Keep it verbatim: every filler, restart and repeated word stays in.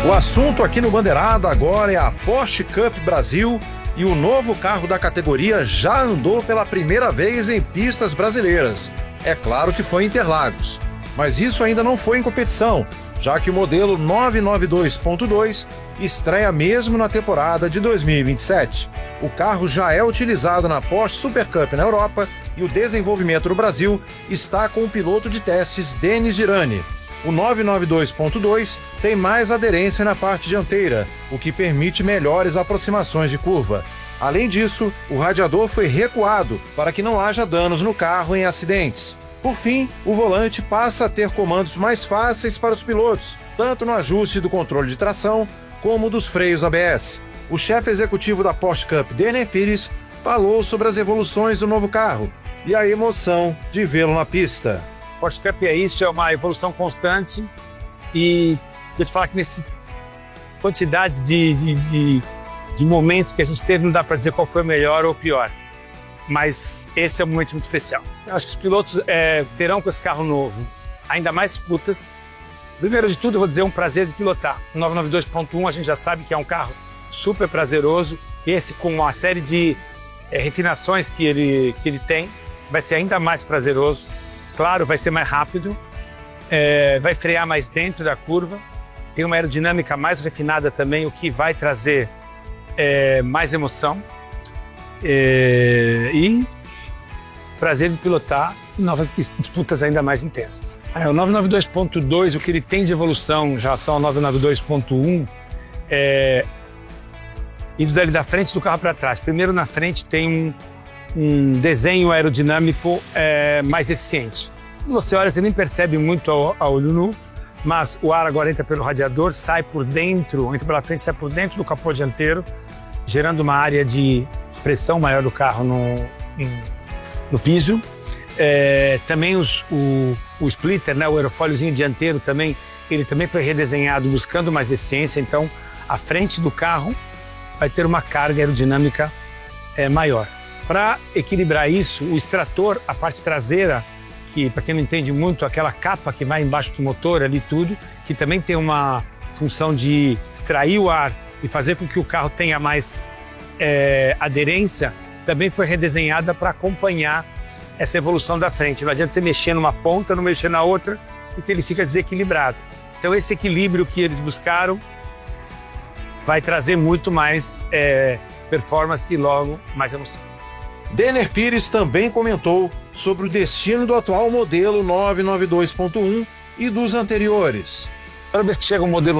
O assunto aqui no Bandeirada agora é a Porsche Cup Brasil e o novo carro da categoria já andou pela primeira vez em pistas brasileiras. É claro que foi em Interlagos, mas isso ainda não foi em competição, já que o modelo novecentos e noventa e dois ponto dois estreia mesmo na temporada de dois mil e vinte e sete. O carro já é utilizado na Porsche Super Cup na Europa e o desenvolvimento no Brasil está com o piloto de testes Denis Girani. O novecentos e noventa e dois ponto dois tem mais aderência na parte dianteira, o que permite melhores aproximações de curva. Além disso, o radiador foi recuado para que não haja danos no carro em acidentes. Por fim, o volante passa a ter comandos mais fáceis para os pilotos, tanto no ajuste do controle de tração como dos freios A B S. O chefe executivo da Porsche Cup, Denner Pires, falou sobre as evoluções do novo carro e a emoção de vê-lo na pista. Porsche Cup é isso, é uma evolução constante e eu te falar que nessa quantidade de, de, de, de momentos que a gente teve, não dá para dizer qual foi o melhor ou o pior, mas esse é um momento muito especial. Eu acho que os pilotos é, terão com esse carro novo ainda mais disputas. Primeiro de tudo, eu vou dizer, um prazer de pilotar. O novecentos e noventa e dois ponto um a gente já sabe que é um carro super prazeroso, esse com uma série de é, refinações que ele, que ele tem, vai ser ainda mais prazeroso. Claro, vai ser mais rápido, é, vai frear mais dentro da curva, tem uma aerodinâmica mais refinada também, o que vai trazer é, mais emoção é, e prazer de pilotar novas disputas ainda mais intensas. É, o novecentos e noventa e dois ponto dois, o que ele tem de evolução em relação ao novecentos e noventa e dois ponto um é indo dali da frente do carro para trás. Primeiro, na frente tem um um desenho aerodinâmico é, mais eficiente. Você olha, você nem percebe muito ao, ao olho nu, mas o ar agora entra pelo radiador, sai por dentro, entra pela frente, sai por dentro do capô dianteiro, gerando uma área de pressão maior do carro no, no piso. É, também os, o, o splitter, né, o aerofóliozinho dianteiro também, ele também foi redesenhado buscando mais eficiência, então a frente do carro vai ter uma carga aerodinâmica é, maior. Para equilibrar isso, o extrator, a parte traseira, que para quem não entende muito, aquela capa que vai embaixo do motor ali tudo, que também tem uma função de extrair o ar e fazer com que o carro tenha mais é, aderência, também foi redesenhada para acompanhar essa evolução da frente. Não adianta você mexer numa ponta, não mexer na outra, porque ele fica desequilibrado. Então esse equilíbrio que eles buscaram vai trazer muito mais é, performance e logo mais emoção. Denner Pires também comentou sobre o destino do atual modelo novecentos e noventa e dois ponto um e dos anteriores. Toda vez que chega um modelo